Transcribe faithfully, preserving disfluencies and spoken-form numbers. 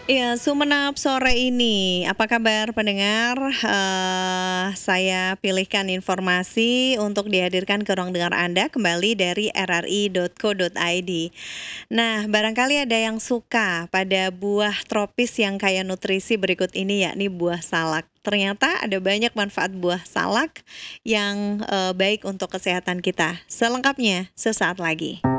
Iya, Sumenep sore ini. Apa kabar pendengar? Eee, saya pilihkan informasi untuk dihadirkan ke ruang dengar Anda kembali dari r r i dot co dot i d. Nah, barangkali ada yang suka pada buah tropis yang kaya nutrisi berikut ini, yakni buah salak. Ternyata ada banyak manfaat buah salak yang, eee, baik untuk kesehatan kita. Selengkapnya sesaat lagi.